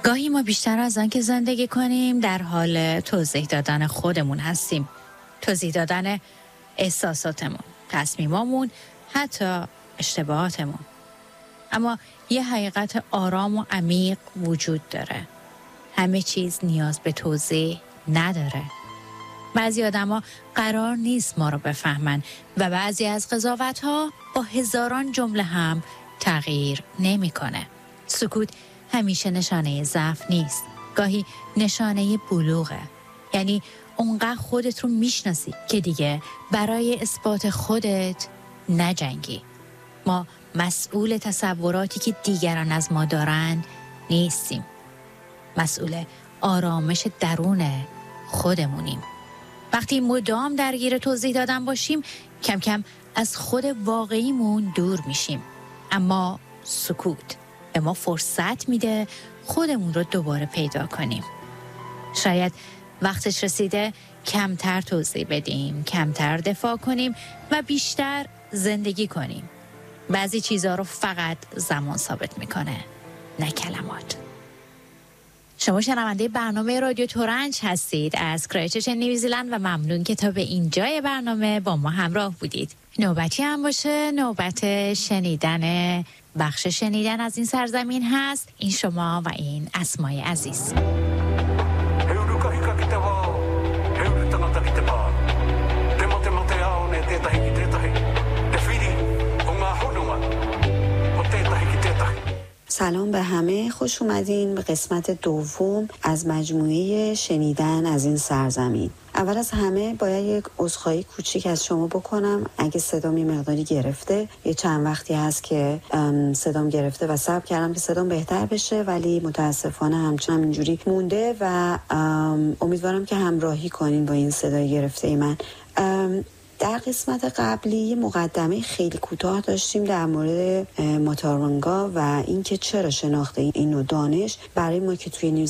گاهی ما بیشتر از آن که زندگی کنیم در حال توضیح دادن خودمون هستیم. توضیح دادن احساساتمون، تصمیمامون، حتی اشتباهاتمون. اما یه حقیقت آرام و عمیق وجود داره. همه چیز نیاز به توضیح نداره. بعضی آدما قرار نیست ما رو بفهمن و بعضی از قضاوت‌ها با هزاران جمله هم تغییر نمی‌کنه. سکوت همیشه نشانه ضعف نیست. گاهی نشانه بلوغه. یعنی اونقدر خودت رو میشناسی که دیگه برای اثبات خودت نجنگی. ما مسئول تصوراتی که دیگران از ما دارن نیستیم. مسئول آرامش درون خودمونیم. وقتی مدام درگیر توضیح دادن باشیم کم کم از خود واقعیمون دور میشیم. اما سکوت به ما فرصت میده خودمون رو دوباره پیدا کنیم. شاید وقتش رسیده کمتر توضیح بدیم، کمتر دفاع کنیم و بیشتر زندگی کنیم. بعضی چیزها رو فقط زمان ثابت میکنه، نه کلمات. شما شنونده برنامه رادیو تورنج هستید از کرایچرچ نیوزیلند و ممنون که تا به اینجای برنامه با ما همراه بودید. نوبتی هم باشه نوبت شنیدن بخش شنیدن از این سرزمین هست. این شما و این اسمای عزیز. سلام به همه، خوش اومدین به قسمت دوم از مجموعه شنیدن از این سرزمین. اول از همه باید یک عذرخواهی کوچیک از شما بکنم اگه صدام یه مقداری گرفته. یه چند وقتی هست که صدام گرفته و صبر کردم که صدام بهتر بشه، ولی متاسفانه همچنان اینجوری مونده و امیدوارم که همراهی کنین با این صدای گرفته من. در قسمت قبلی یه مقدمه خیلی کوتاه داشتیم در مورد ماتارانگا و اینکه چرا شناخت این نوع دانش برای ما که توی